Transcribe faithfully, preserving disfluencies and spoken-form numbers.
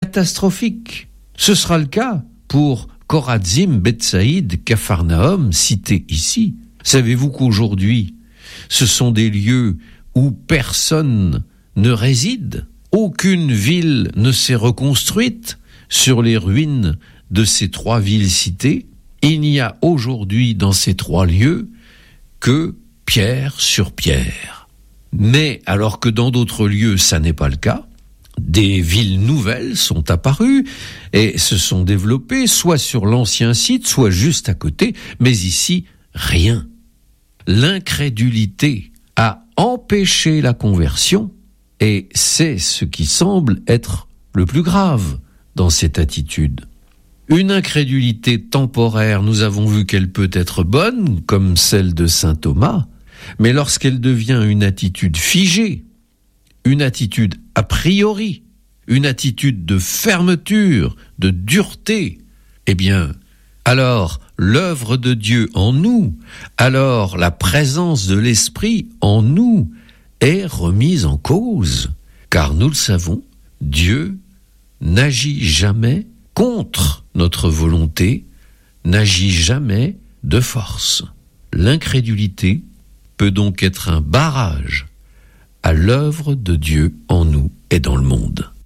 catastrophique. Ce sera le cas pour Korazim, Bethsaïd, Capharnaüm, cités ici. Savez-vous qu'aujourd'hui, ce sont des lieux où personne ne réside? Aucune ville ne s'est reconstruite sur les ruines de ces trois villes citées. Il n'y a aujourd'hui dans ces trois lieux que pierre sur pierre. Mais alors que dans d'autres lieux, ça n'est pas le cas, des villes nouvelles sont apparues et se sont développées, soit sur l'ancien site, soit juste à côté, mais ici, rien. L'incrédulité a empêché la conversion et c'est ce qui semble être le plus grave dans cette attitude. Une incrédulité temporaire, nous avons vu qu'elle peut être bonne, comme celle de saint Thomas, mais lorsqu'elle devient une attitude figée, une attitude a priori, une attitude de fermeture, de dureté, eh bien, alors l'œuvre de Dieu en nous, alors la présence de l'Esprit en nous est remise en cause, car nous le savons, Dieu n'agit jamais contre notre volonté, n'agit jamais de force. L'incrédulité peut donc être un barrage à l'œuvre de Dieu en nous et dans le monde.